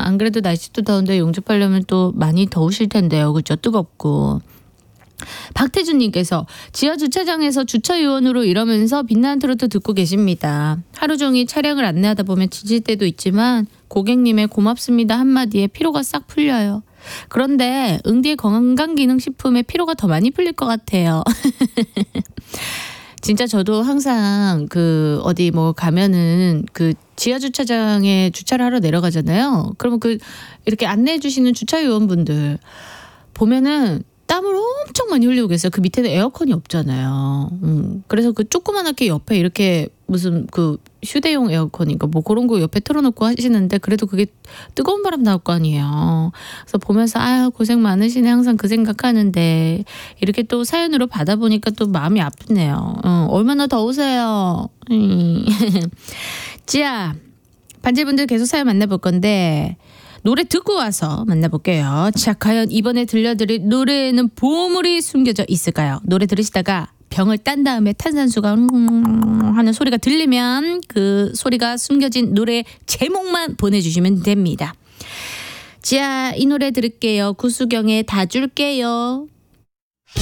안 그래도 날씨도 더운데 용접하려면 또 많이 더우실 텐데요. 그죠? 뜨겁고. 박태준님께서 지하 주차장에서 주차 요원으로 일하면서 빛나는 트로트 듣고 계십니다. 하루 종일 차량을 안내하다 보면 지칠 때도 있지만 고객님의 고맙습니다 한마디에 피로가 싹 풀려요. 그런데 응디의 건강기능식품에 피로가 더 많이 풀릴 것 같아요. 진짜 저도 항상 그 어디 뭐 가면은 그 지하 주차장에 주차를 하러 내려가잖아요. 그러면 그 이렇게 안내해 주시는 주차 요원분들 보면은 땀을 엄청 많이 흘리고 계세요. 그 밑에는 에어컨이 없잖아요. 그래서 그 조그만하게 옆에 이렇게 무슨 그 휴대용 에어컨인가 뭐 그런 거 옆에 틀어놓고 하시는데 그래도 그게 뜨거운 바람 나올 거 아니에요. 그래서 보면서 아유 고생 많으시네 항상 그 생각하는데 이렇게 또 사연으로 받아보니까 또 마음이 아프네요. 얼마나 더우세요. 자, 반질분들 계속 사연 만나볼 건데 노래 듣고 와서 만나볼게요. 자, 과연 이번에 들려드릴 노래에는 보물이 숨겨져 있을까요? 노래 들으시다가 병을 딴 다음에 탄산수가 하는 소리가 들리면 그 소리가 숨겨진 노래 제목만 보내주시면 됩니다. 자, 이 노래 들을게요. 구수경의 다 줄게요.